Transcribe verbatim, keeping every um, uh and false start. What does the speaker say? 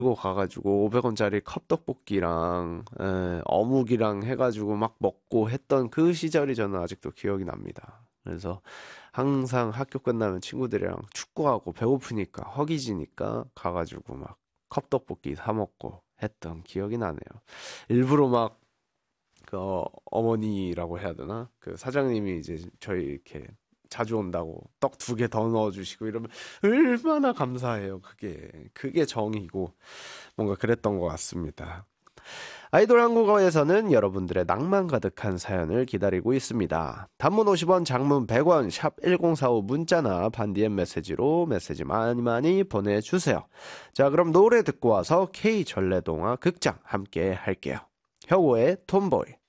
들고 가가지고 오백 원짜리 컵떡볶이랑 에, 어묵이랑 해가지고 막 먹고 했던 그 시절이 저는 아직도 기억이 납니다. 그래서 항상 학교 끝나면 친구들이랑 축구하고 배고프니까 허기지니까 가가지고 막 컵떡볶이 사 먹고 했던 기억이 나네요. 일부러 막 그 어, 어머니라고 해야 되나? 그 사장님이 이제 저희 이렇게 자주 온다고 떡 두 개 더 넣어주시고 이러면 얼마나 감사해요. 그게 그게 정이고 뭔가 그랬던 것 같습니다. 아이돌 한국어에서는 여러분들의 낭만 가득한 사연을 기다리고 있습니다. 단문 오십 원, 장문 백 원, 샵 일공사오 문자나 반디엠 메시지로 메시지 많이 많이 보내주세요. 자, 그럼 노래 듣고 와서 K 전래동화 극장 함께 할게요. 혁오의 톰보이.